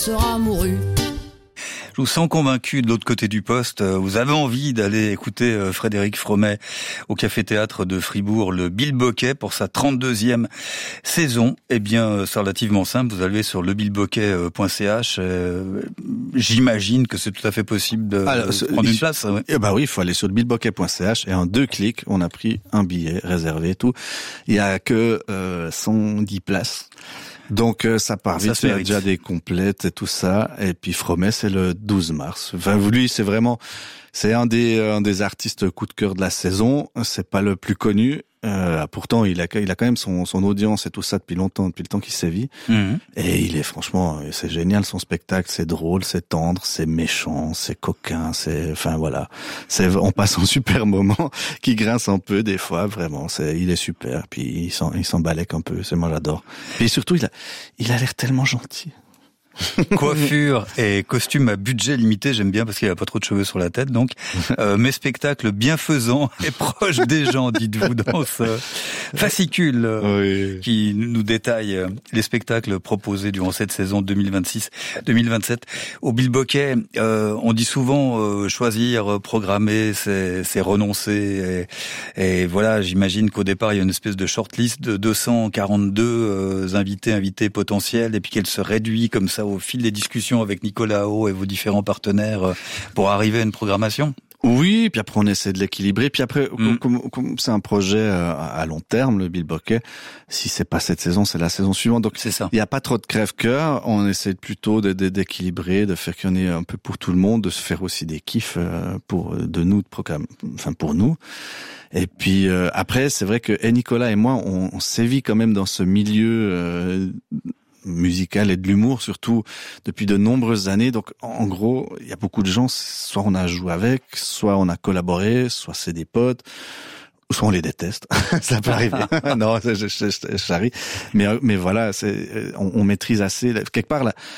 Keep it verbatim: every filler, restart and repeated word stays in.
sera mouru. Je vous sens convaincu de l'autre côté du poste. Vous avez envie d'aller écouter Frédéric Fromet au Café-Théâtre de Fribourg, le Bilboquet, pour sa trente-deuxième saison. Eh bien, c'est relativement simple. Vous allez sur le bilboquet point c h. Euh, j'imagine que c'est tout à fait possible de Alors, prendre une place. Ouais. Eh ben oui, il faut aller sur le bilboquet point c h et en deux clics, on a pris un billet réservé, tout. Il y a que euh, cent dix places. Donc euh, ça part vite, il y a déjà des complètes et tout ça. Et puis Fromet, c'est le douze mars. Enfin, lui, c'est vraiment, c'est un des un des artistes coup de cœur de la saison. C'est pas le plus connu. Euh, pourtant, il a il a quand même son son audience et tout ça depuis longtemps, depuis le temps qu'il sévit. Mmh. Et il est franchement, c'est génial son spectacle. C'est drôle, c'est tendre, c'est méchant, c'est coquin, c'est, enfin voilà, c'est on passe un super moment qui grince un peu des fois. Vraiment, c'est il est super. Puis il s'en il s'embalèque un peu. C'est moi j'adore. Et surtout, il a il a l'air tellement gentil. Coiffure et costume à budget limité, j'aime bien parce qu'il n'y a pas trop de cheveux sur la tête. Donc, euh, mes spectacles bienfaisants et proches des gens, dites-vous, dans ce fascicule euh, oui. qui nous détaille les spectacles proposés durant cette saison deux mille vingt-six deux mille vingt-sept. Au Bilboquet, euh, on dit souvent euh, choisir, programmer, c'est, c'est renoncer. Et, et voilà, j'imagine qu'au départ, il y a une espèce de shortlist de deux cent quarante-deux euh, invités, invités potentiels, et puis qu'elle se réduit comme ça au fil des discussions avec Nicolas Haut et vos différents partenaires pour arriver à une programmation? Oui, puis après on essaie de l'équilibrer. Puis après, mmh. comme, comme c'est un projet à long terme, le Bilboquet, si c'est pas cette saison, c'est la saison suivante. Donc c'est ça. Il n'y a pas trop de crève-cœur. On essaie plutôt de, de, d'équilibrer, de faire qu'il y en ait un peu pour tout le monde, de se faire aussi des kiffs pour de nous, de programme, enfin pour nous. Et puis euh, après, c'est vrai que et Nicolas et moi, on, on sévit quand même dans ce milieu. Euh, musical et de l'humour surtout depuis de nombreuses années. Donc en gros, il y a beaucoup de gens, soit on a joué avec, soit on a collaboré, soit c'est des potes, soit on les déteste. Ça peut arriver. Non, je, je, je, je charrie. Mais mais voilà, c'est on, on maîtrise assez quelque part la